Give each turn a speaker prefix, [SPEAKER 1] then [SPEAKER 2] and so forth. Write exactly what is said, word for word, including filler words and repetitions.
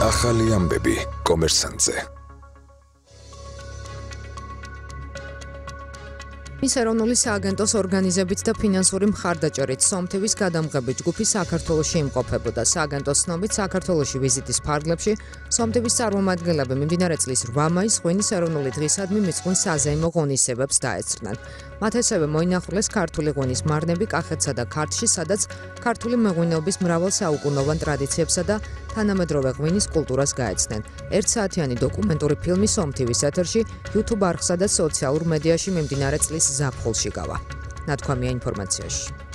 [SPEAKER 1] ახალი ამბები კომერსანტზე.
[SPEAKER 2] მის ეროვნული სააგენტოს ორგანიზებით და ფინანსური მხარდაჭერით სომთივის გადამღები ჯგუფი საქართველოში იმყოფებოდა. სააგენტოს ცნობით საქართველოში ვიზიტის ფარგლებში სომთივის წარმომადგენლები მიმდინარე წლის რვა მაისს ღვინის ეროვნული დღისადმი მიწღვნის საზეიმო ღონისძიებებს დაესწრნენ. მათ ესევე მოინახულეს ქართული ღვინის მარნები კახეთსა და ქართლში, სადაც ქართული მეღვინეობის მრავალ საუკუნოვან ტრადიციებსა და თანამედროვე ღვინის კულტურას გაეცნენ. ერთსაათიანი დოკუმენტური ფილმი სომთივის ეთერში, YouTube არხსა და სოციალურ მედიაში მიმდინარე წლის ზაფხულში გავა. ნათქვამია ინფორმაციაში.